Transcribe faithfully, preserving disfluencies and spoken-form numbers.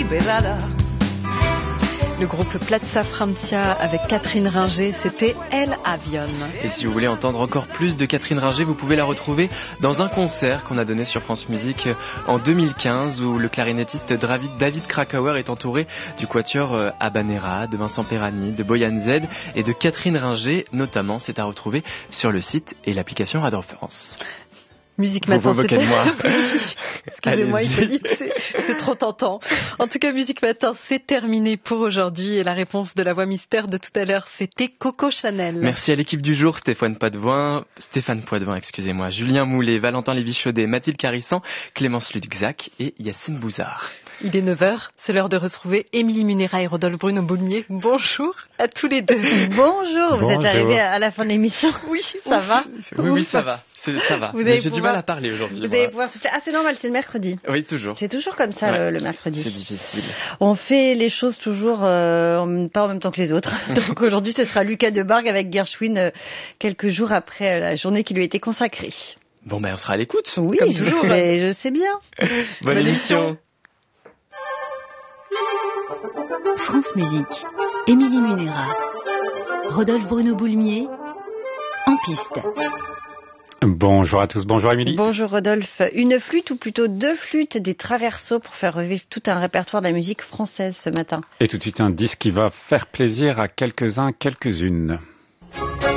desesperada. Le groupe Plaza Francia avec Catherine Ringer, c'était El Avion. Et si vous voulez entendre encore plus de Catherine Ringer, vous pouvez la retrouver dans un concert qu'on a donné sur France Musique en deux mille quinze où le clarinettiste David, David Krakauer est entouré du quatuor Habanera, de Vincent Perani, de Boyan Z et de Catherine Ringer notamment. C'est à retrouver sur le site et l'application Radar France. Musique Matin, vous c'était... moi. Oui. Excusez-moi, Hippolyte, c'est, c'est trop tentant. En tout cas, Musique Matin, c'est terminé pour aujourd'hui. Et la réponse de la voix mystère de tout à l'heure, c'était Coco Chanel. Merci à l'équipe du jour, Stéphane Poitvin, Stéphane Poitvin, excusez-moi, Julien Moulet, Valentin Lévy-Chaudet, Mathilde Carissan, Clémence Lutzak et Yacine Bouzard. Il est neuf heures, c'est l'heure de retrouver Émilie Munera et Rodolphe Bruno Boulmier. Bonjour à tous les deux. Bonjour, vous Bonjour. êtes arrivés à la fin de l'émission. Oui, ça ouf. va. Oui, oui, ça va. C'est, ça va. Vous Mais allez j'ai pouvoir... du mal à parler aujourd'hui. Vous moi. allez pouvoir souffler. Ah, c'est normal, c'est le mercredi. Oui, toujours. C'est toujours comme ça ouais. le, le mercredi. C'est difficile. On fait les choses toujours euh, pas en même temps que les autres. Donc aujourd'hui, ce sera Lucas Debargue avec Gershwin euh, quelques jours après la journée qui lui a été consacrée. Bon, ben on sera à l'écoute. Oui, comme toujours. Mais je sais bien. Bonne, Bonne émission. France Musique, Émilie Munera, Rodolphe Bruno Boulmier, en piste. Bonjour à tous, bonjour Émilie. Bonjour Rodolphe. Une flûte ou plutôt deux flûtes, des traversos pour faire revivre tout un répertoire de la musique française ce matin. Et tout de suite un disque qui va faire plaisir à quelques-uns, quelques-unes.